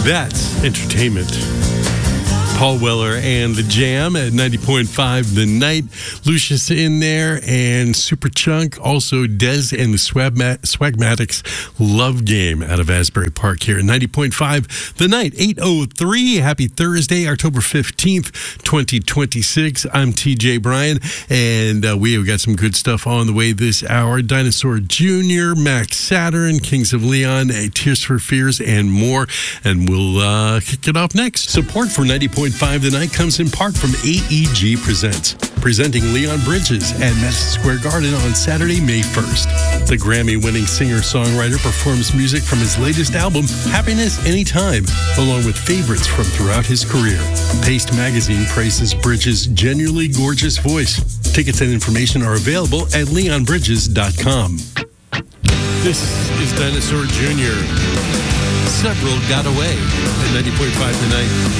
That's entertainment. Paul Weller and the Jam at 90.5 The Night. Lucius in there and Superchunk. Also Dez and the Swagmatics Love Game out of Asbury Park here at 90.5 The Night. 8:03. Happy Thursday, October 15th, 2026. I'm TJ Bryan, and we have got some good stuff on the way this hour. Dinosaur Jr., Max Saturn, Kings of Leon, Tears for Fears, and more. And we'll kick it off next. Support for 90.5 The Night comes in part from AEG Presents, presenting Leon Bridges at Madison Square Garden on Saturday, May 1st. The Grammy-winning singer-songwriter performs music from his latest album, Happiness Anytime, along with favorites from throughout his career. Paste Magazine praises Bridges' genuinely gorgeous voice. Tickets and information are available at leonbridges.com. This is Dinosaur Jr. Several got away at 90.5 The Night.